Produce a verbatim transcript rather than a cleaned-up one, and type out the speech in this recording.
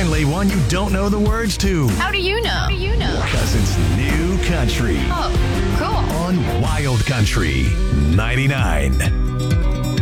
Finally, one you don't know the words to. How do you know? How do you know? Because it's New Country Oh, cool. on Wild Country ninety-nine.